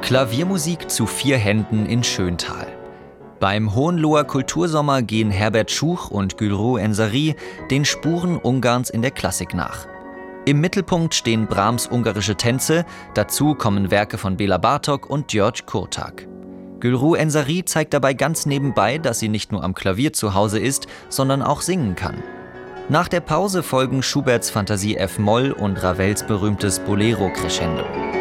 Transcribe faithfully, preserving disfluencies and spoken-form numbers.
Klaviermusik zu vier Händen in Schöntal. Beim Hohenloher Kultursommer gehen Herbert Schuch und Gülru Ensari den Spuren Ungarns in der Klassik nach. Im Mittelpunkt stehen Brahms ungarische Tänze, dazu kommen Werke von Béla Bartók und György Kurtág. Gülru Ensari zeigt dabei ganz nebenbei, dass sie nicht nur am Klavier zu Hause ist, sondern auch singen kann. Nach der Pause folgen Schuberts Fantasie F-Moll und Ravels berühmtes Bolero Crescendo.